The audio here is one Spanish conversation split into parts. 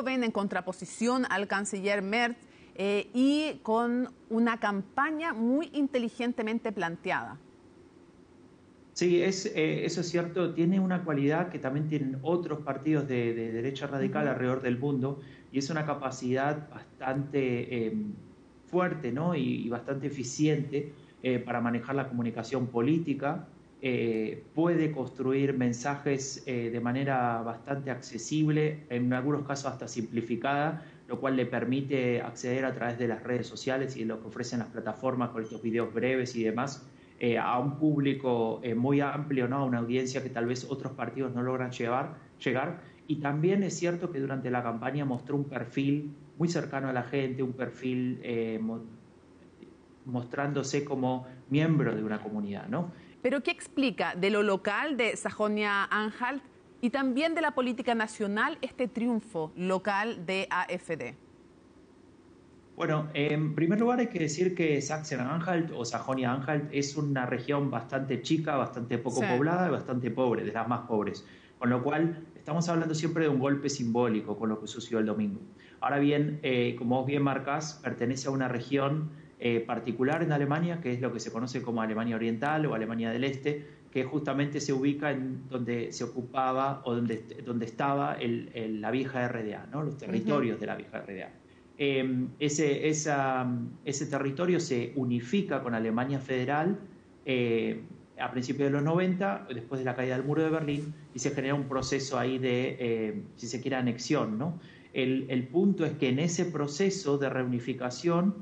joven, en contraposición al canciller Merz, y con una campaña muy inteligentemente planteada. Sí, eso es cierto. Tiene una cualidad que también tienen otros partidos de derecha radical alrededor del mundo, y es una capacidad bastante fuerte, ¿no? y bastante eficiente para manejar la comunicación política. Puede construir mensajes de manera bastante accesible, en algunos casos hasta simplificada, lo cual le permite acceder a través de las redes sociales y de lo que ofrecen las plataformas con estos videos breves y demás, a un público muy amplio, ¿no? A una audiencia que tal vez otros partidos no logran llegar. Y también es cierto que durante la campaña mostró un perfil muy cercano a la gente, un perfil mostrándose como miembro de una comunidad, ¿no? ¿Pero qué explica de lo local de Sajonia-Anhalt y también de la política nacional este triunfo local de AfD? Bueno, en primer lugar hay que decir que Sachsen-Anhalt o Sajonia-Anhalt es una región bastante chica, bastante poco poblada y bastante pobre, de las más pobres. Con lo cual estamos hablando siempre de un golpe simbólico con lo que sucedió el domingo. Ahora bien, como vos bien marcás, pertenece a una región particular en Alemania, que es lo que se conoce como Alemania Oriental o Alemania del Este, que justamente se ubica en donde se ocupaba o donde estaba la vieja RDA, ¿no? Los territorios de la vieja RDA. Ese territorio se unifica con Alemania Federal a principios de los 90, después de la caída del muro de Berlín, y se genera un proceso ahí de, si se quiere, anexión, ¿no? El punto es que en ese proceso de reunificación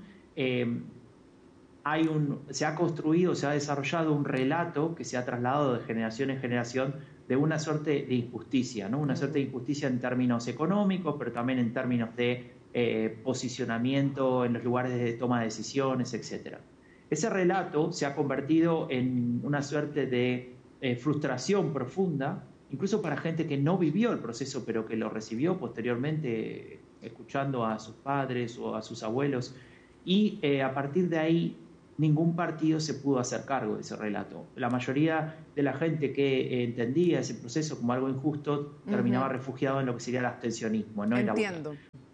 se ha construido, se ha desarrollado un relato que se ha trasladado de generación en generación de una suerte de injusticia, ¿no? Una suerte de injusticia en términos económicos, pero también en términos de posicionamiento en los lugares de toma de decisiones, etc. Ese relato se ha convertido en una suerte de frustración profunda, incluso para gente que no vivió el proceso, pero que lo recibió posteriormente, escuchando a sus padres o a sus abuelos, y a partir de ahí ningún partido se pudo hacer cargo de ese relato. La mayoría de la gente que entendía ese proceso como algo injusto terminaba refugiado en lo que sería el abstencionismo, no en la votación.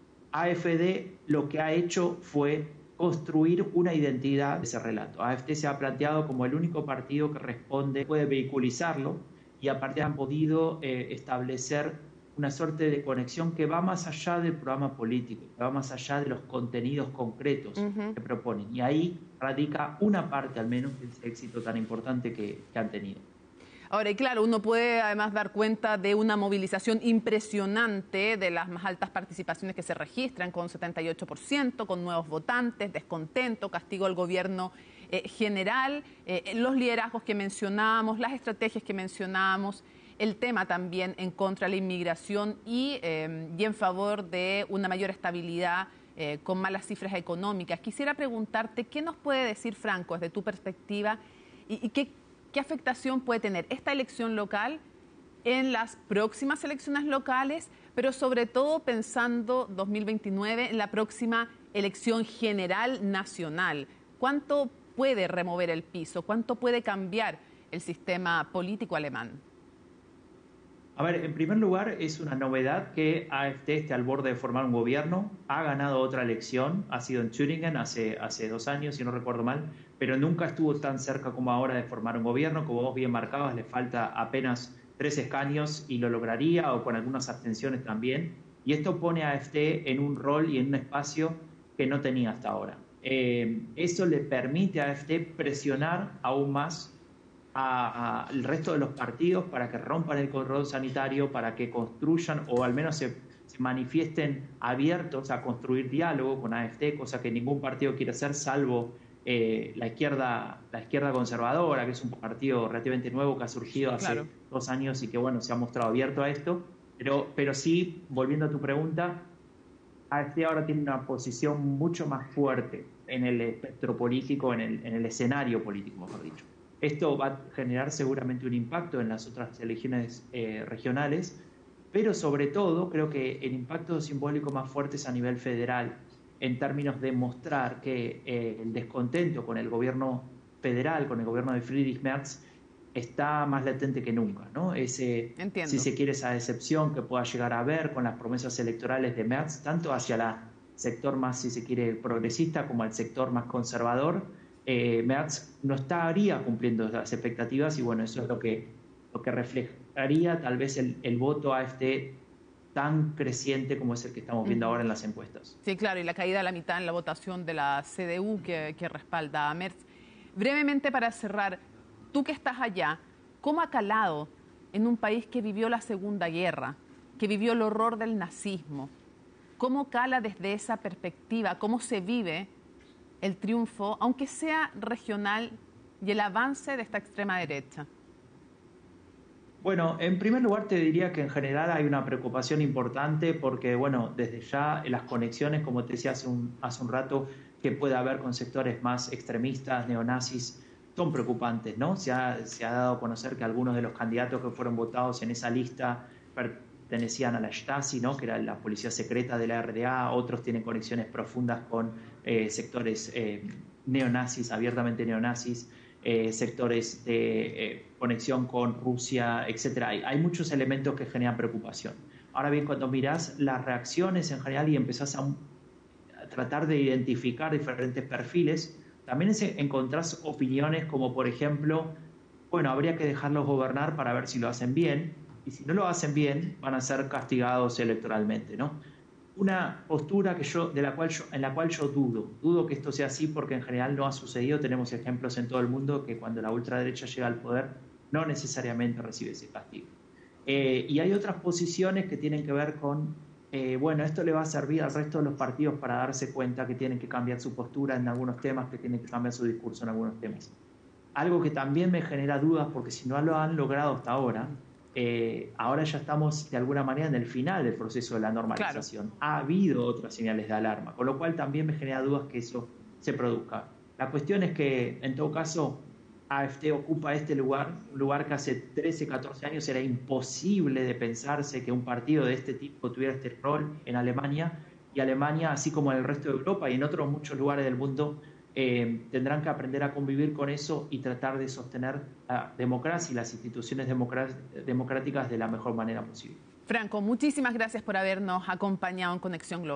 AfD lo que ha hecho fue construir una identidad de ese relato. AfD se ha planteado como el único partido que responde, puede vehiculizarlo, y aparte han podido establecer una suerte de conexión que va más allá del programa político, que va más allá de los contenidos concretos que proponen. Y ahí radica una parte, al menos, de ese éxito tan importante que han tenido. Ahora, y claro, uno puede además dar cuenta de una movilización impresionante, de las más altas participaciones que se registran, con 78%, con nuevos votantes, descontento, castigo al gobierno general, los liderazgos que mencionábamos, las estrategias que mencionábamos, el tema también en contra de la inmigración y en favor de una mayor estabilidad con malas cifras económicas. Quisiera preguntarte, ¿qué nos puede decir, Franco, desde tu perspectiva, y qué afectación puede tener esta elección local en las próximas elecciones locales, pero sobre todo pensando 2029 en la próxima elección general nacional? ¿Cuánto puede remover el piso? ¿Cuánto puede cambiar el sistema político alemán? A ver, en primer lugar, es una novedad que AfD esté al borde de formar un gobierno. Ha ganado otra elección, ha sido en Thüringen hace 2 años, si no recuerdo mal, pero nunca estuvo tan cerca como ahora de formar un gobierno. Como vos bien marcabas, le falta apenas 3 escaños y lo lograría, o con algunas abstenciones también. Y esto pone a AfD en un rol y en un espacio que no tenía hasta ahora. Eso le permite a AfD presionar aún más al resto de los partidos para que rompan el cordón sanitario, para que construyan o al menos se manifiesten abiertos a construir diálogo con AfD, cosa que ningún partido quiere hacer, salvo la izquierda conservadora, que es un partido relativamente nuevo que ha surgido hace 2 años y que bueno, se ha mostrado abierto a esto. Pero sí, volviendo a tu pregunta, AfD ahora tiene una posición mucho más fuerte en el espectro político, en el escenario político, mejor dicho. Esto va a generar seguramente un impacto en las otras elecciones regionales, pero sobre todo creo que el impacto simbólico más fuerte es a nivel federal, en términos de mostrar que el descontento con el gobierno federal, con el gobierno de Friedrich Merz, está más latente que nunca, ¿no? Entiendo. Si se quiere, esa decepción que pueda llegar a haber con las promesas electorales de Merz, tanto hacia el sector más, si se quiere, progresista como al sector más conservador. Merz no estaría cumpliendo las expectativas y bueno, eso es lo que reflejaría tal vez el voto AfD tan creciente como es el que estamos viendo ahora en las encuestas. Sí, claro, y la caída a la mitad en la votación de la CDU que respalda a Merz. Brevemente, para cerrar, tú que estás allá, ¿cómo ha calado en un país que vivió la Segunda Guerra, que vivió el horror del nazismo? ¿Cómo cala desde esa perspectiva? ¿Cómo se vive el triunfo, aunque sea regional, y el avance de esta extrema derecha? Bueno, en primer lugar te diría que en general hay una preocupación importante porque, bueno, desde ya las conexiones, como te decía hace un rato, que puede haber con sectores más extremistas, neonazis, son preocupantes, ¿no? Se ha dado a conocer que algunos de los candidatos que fueron votados en esa lista pertenecían a la Stasi, ¿no? Que era la policía secreta de la RDA, otros tienen conexiones profundas con sectores neonazis, abiertamente neonazis. Sectores de conexión con Rusia, etcétera. Hay muchos elementos que generan preocupación. Ahora bien, cuando mirás las reacciones en general y empezás a tratar de identificar diferentes perfiles, también encontrás opiniones como, por ejemplo, bueno, habría que dejarlos gobernar para ver si lo hacen bien, y si no lo hacen bien, van a ser castigados electoralmente, ¿no? Una postura en la cual yo dudo que esto sea así porque en general no ha sucedido. Tenemos ejemplos en todo el mundo que cuando la ultraderecha llega al poder no necesariamente recibe ese castigo. Y hay otras posiciones que tienen que ver con, bueno, esto le va a servir al resto de los partidos para darse cuenta que tienen que cambiar su postura en algunos temas, que tienen que cambiar su discurso en algunos temas. Algo que también me genera dudas porque si no lo han logrado hasta ahora, ahora ya estamos de alguna manera en el final del proceso de la normalización. Claro. Ha habido otras señales de alarma, con lo cual también me genera dudas que eso se produzca. La cuestión es que, en todo caso, AfD ocupa este lugar, un lugar que hace 13, 14 años era imposible de pensarse que un partido de este tipo tuviera este rol en Alemania, y Alemania, así como en el resto de Europa y en otros muchos lugares del mundo, tendrán que aprender a convivir con eso y tratar de sostener la democracia y las instituciones democráticas de la mejor manera posible. Franco, muchísimas gracias por habernos acompañado en Conexión Global.